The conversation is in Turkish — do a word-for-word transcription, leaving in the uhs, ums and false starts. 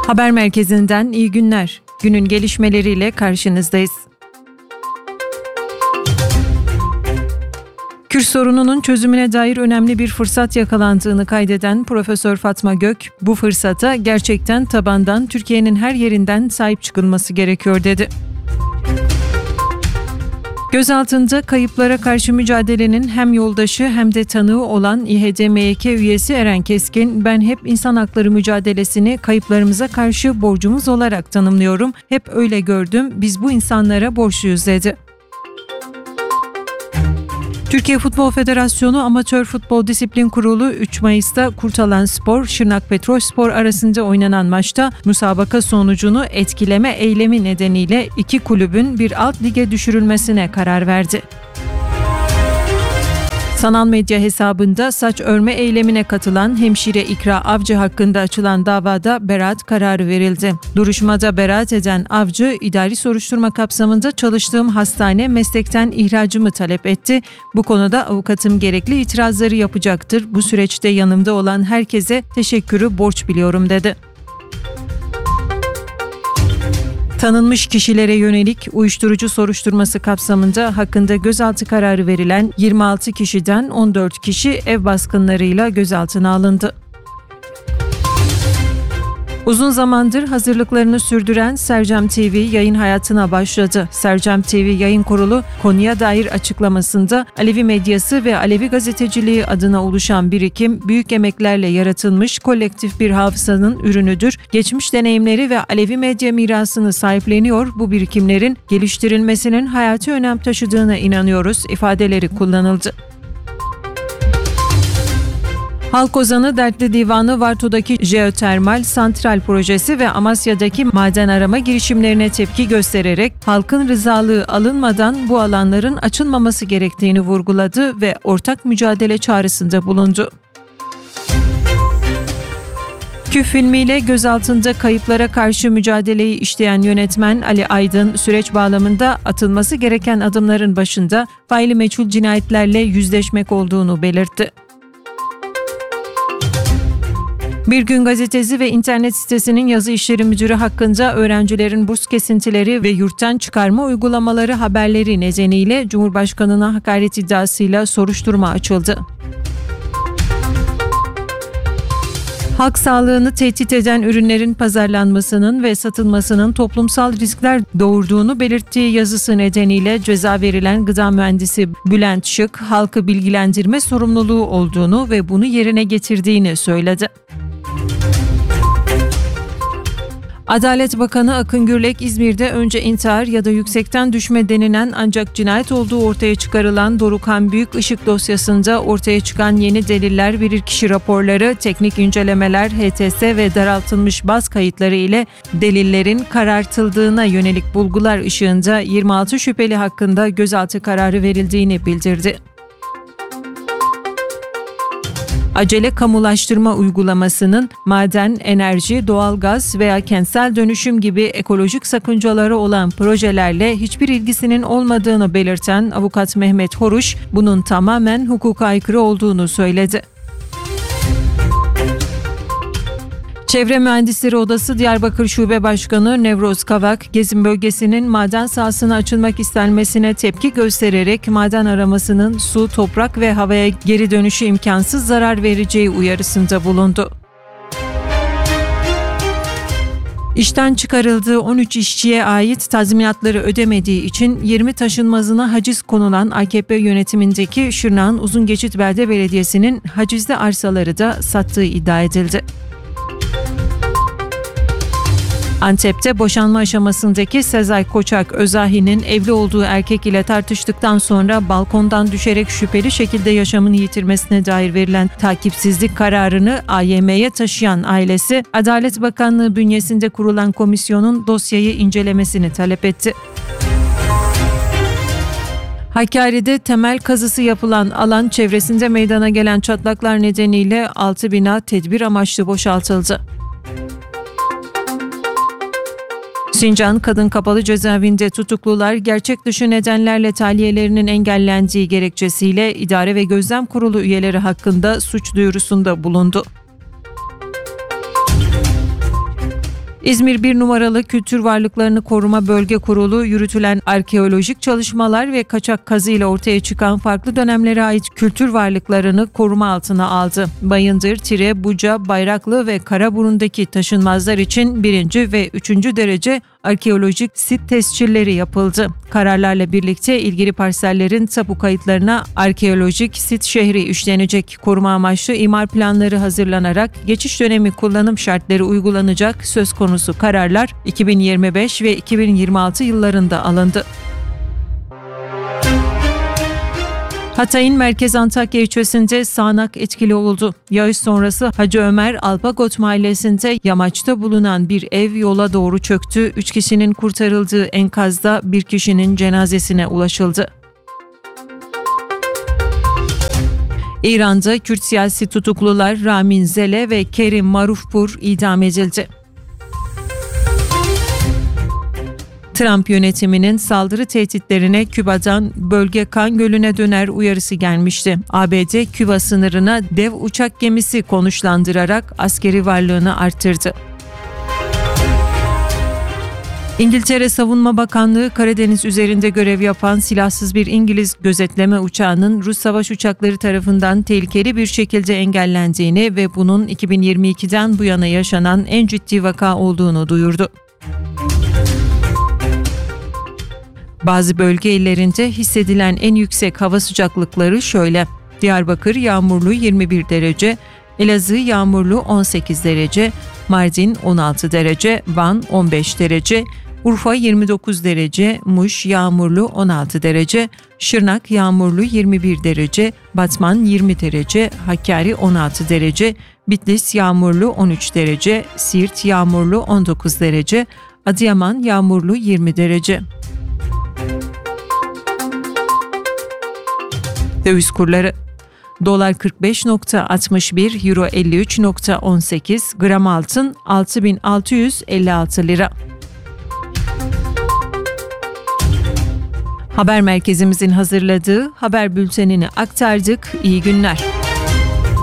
Haber merkezinden iyi günler. Günün gelişmeleriyle karşınızdayız. Kürt sorununun çözümüne dair önemli bir fırsat yakalandığını kaydeden Profesör Fatma Gök, bu fırsata gerçekten tabandan Türkiye'nin her yerinden sahip çıkılması gerekiyor dedi. Gözaltında kayıplara karşı mücadelenin hem yoldaşı hem de tanığı olan İ H D M Y K üyesi Eren Keskin, "Ben hep insan hakları mücadelesini kayıplarımıza karşı borcumuz olarak tanımlıyorum. Hep öyle gördüm. Biz bu insanlara borçluyuz" dedi. Türkiye Futbol Federasyonu Amatör Futbol Disiplin Kurulu üç Mayıs'ta Kurtalanspor, Şırnak Petrolspor arasında oynanan maçta müsabaka sonucunu etkileme eylemi nedeniyle iki kulübün bir alt lige düşürülmesine karar verdi. Sanal medya hesabında saç örme eylemine katılan hemşire İkra Avcı hakkında açılan davada beraat kararı verildi. Duruşmada beraat eden Avcı, idari soruşturma kapsamında çalıştığım hastane meslekten ihracımı talep etti. Bu konuda avukatım gerekli itirazları yapacaktır. Bu süreçte yanımda olan herkese teşekkürü borç biliyorum dedi. Tanınmış kişilere yönelik uyuşturucu soruşturması kapsamında hakkında gözaltı kararı verilen yirmi altı kişiden on dört kişi ev baskınlarıyla gözaltına alındı. Uzun zamandır hazırlıklarını sürdüren Sercem T V yayın hayatına başladı. Sercem T V Yayın Kurulu konuya dair açıklamasında Alevi medyası ve Alevi gazeteciliği adına oluşan birikim büyük emeklerle yaratılmış kolektif bir hafızanın ürünüdür. Geçmiş deneyimleri ve Alevi medya mirasını sahipleniyor. Bu birikimlerin geliştirilmesinin hayati önem taşıdığına inanıyoruz ifadeleri kullanıldı. Halk Ozanı Dertli Divanı Varto'daki jeotermal santral projesi ve Amasya'daki maden arama girişimlerine tepki göstererek halkın rızalığı alınmadan bu alanların açılmaması gerektiğini vurguladı ve ortak mücadele çağrısında bulundu. Küf filmiyle gözaltında kayıplara karşı mücadeleyi işleyen yönetmen Ali Aydın, süreç bağlamında atılması gereken adımların başında faili meçhul cinayetlerle yüzleşmek olduğunu belirtti. Bir Gün Gazetesi ve internet sitesinin yazı işleri müdürü hakkında öğrencilerin burs kesintileri ve yurttan çıkarma uygulamaları haberleri nedeniyle Cumhurbaşkanı'na hakaret iddiasıyla soruşturma açıldı. Halk sağlığını tehdit eden ürünlerin pazarlanmasının ve satılmasının toplumsal riskler doğurduğunu belirttiği yazısı nedeniyle ceza verilen gıda mühendisi Bülent Şık, halkı bilgilendirme sorumluluğu olduğunu ve bunu yerine getirdiğini söyledi. Adalet Bakanı Akın Gürlek, İzmir'de önce intihar ya da yüksekten düşme denilen ancak cinayet olduğu ortaya çıkarılan Dorukhan Büyükışık dosyasında ortaya çıkan yeni deliller, bilirkişi raporları, teknik incelemeler, H T S ve daraltılmış baz kayıtları ile delillerin karartıldığına yönelik bulgular ışığında yirmi altı şüpheli hakkında gözaltı kararı verildiğini bildirdi. Acele kamulaştırma uygulamasının maden, enerji, doğalgaz veya kentsel dönüşüm gibi ekolojik sakıncaları olan projelerle hiçbir ilgisinin olmadığını belirten avukat Mehmet Horuş, bunun tamamen hukuka aykırı olduğunu söyledi. Çevre Mühendisleri Odası Diyarbakır Şube Başkanı Nevroz Kavak, Gezin bölgesinin maden sahasına açılmak istenmesine tepki göstererek maden aramasının su, toprak ve havaya geri dönüşü imkansız zarar vereceği uyarısında bulundu. İşten çıkarıldığı on üç işçiye ait tazminatları ödemediği için yirmi taşınmazına haciz konulan A K P yönetimindeki Şırnak'ın Uzungeçit Belde Belediyesi'nin hacizli arsaları da sattığı iddia edildi. Antep'te boşanma aşamasındaki Sezai Koçak Özahi'nin evli olduğu erkek ile tartıştıktan sonra balkondan düşerek şüpheli şekilde yaşamını yitirmesine dair verilen takipsizlik kararını A Y M'ye taşıyan ailesi, Adalet Bakanlığı bünyesinde kurulan komisyonun dosyayı incelemesini talep etti. Hakkari'de temel kazısı yapılan alan çevresinde meydana gelen çatlaklar nedeniyle altı bina tedbir amaçlı boşaltıldı. Sincan Kadın Kapalı Cezaevinde tutuklular gerçek dışı nedenlerle tahliyelerinin engellendiği gerekçesiyle İdare ve Gözlem Kurulu üyeleri hakkında suç duyurusunda bulundu. İzmir bir numaralı Kültür Varlıklarını Koruma Bölge Kurulu yürütülen arkeolojik çalışmalar ve kaçak kazı ile ortaya çıkan farklı dönemlere ait kültür varlıklarını koruma altına aldı. Bayındır, Tire, Buca, Bayraklı ve Karaburun'daki taşınmazlar için birinci ve üçüncü derece arkeolojik sit tescilleri yapıldı. Kararlarla birlikte ilgili parsellerin tapu kayıtlarına arkeolojik sit şehri işlenecek. Koruma amaçlı imar planları hazırlanarak geçiş dönemi kullanım şartları uygulanacak. Söz konusu kararlar iki bin yirmi beş ve iki bin yirmi altı yıllarında alındı. Hatay'ın merkez Antakya ilçesinde sağanak etkili oldu. Yağış sonrası Hacı Ömer Alpagot mahallesinde yamaçta bulunan bir ev yola doğru çöktü. Üç kişinin kurtarıldığı enkazda bir kişinin cenazesine ulaşıldı. İran'da Kürt siyasi tutuklular Ramin Zele ve Kerim Marufpur idam edildi. Trump yönetiminin saldırı tehditlerine Küba'dan bölge kan gölüne döner uyarısı gelmişti. A B D Küba sınırına dev uçak gemisi konuşlandırarak askeri varlığını arttırdı. İngiltere Savunma Bakanlığı Karadeniz üzerinde görev yapan silahsız bir İngiliz gözetleme uçağının Rus savaş uçakları tarafından tehlikeli bir şekilde engellendiğini ve bunun iki bin yirmi ikiden bu yana yaşanan en ciddi vaka olduğunu duyurdu. Bazı bölge illerinde hissedilen en yüksek hava sıcaklıkları şöyle: Diyarbakır yağmurlu yirmi bir derece, Elazığ yağmurlu on sekiz derece, Mardin on altı derece, Van on beş derece, Urfa yirmi dokuz derece, Muş yağmurlu on altı derece, Şırnak yağmurlu yirmi bir derece, Batman yirmi derece, Hakkari on altı derece, Bitlis yağmurlu on üç derece, Siirt yağmurlu on dokuz derece, Adıyaman yağmurlu yirmi derece. Döviz kurları: Dolar kırk beş nokta altmış bir, Euro elli üç nokta on sekiz, gram altın altı bin altı yüz elli altı lira. Haber merkezimizin hazırladığı haber bültenini aktardık. İyi günler.